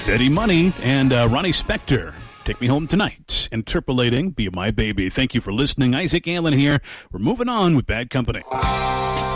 Steady Money and Ronnie Spector. Take Me Home Tonight. Interpolating, Be My Baby. Thank you for listening. Isaac Allen here. We're moving on with Bad Company.